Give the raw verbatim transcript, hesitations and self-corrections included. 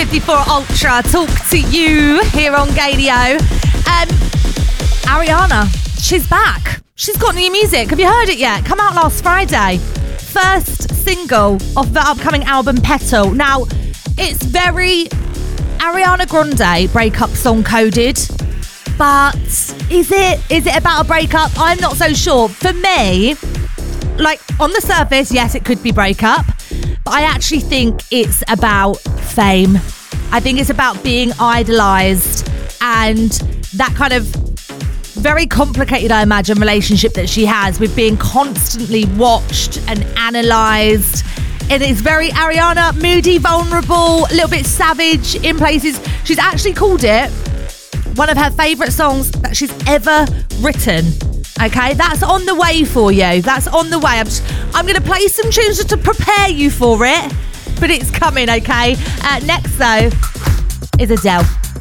fifty-four Ultra talk to you here on Gadio. Um, Ariana, she's back. She's got new music. Have you heard it yet? Come out last Friday. First single of the upcoming album Petal. Now, it's very Ariana Grande breakup song coded. But is it is it about a breakup? I'm not so sure. For me, like on the surface, yes, it could be breakup. But I actually think it's about fame. I think it's about being idolised and that kind of very complicated, I imagine, relationship that she has with being constantly watched and analysed. And it's very Ariana, moody, vulnerable, a little bit savage in places. She's actually called it one of her favourite songs that she's ever written. Okay, that's on the way for you. That's on the way. I'm, just, I'm going to play some tunes just to prepare you for it. But it's coming, okay? Uh, next, though, is Adele.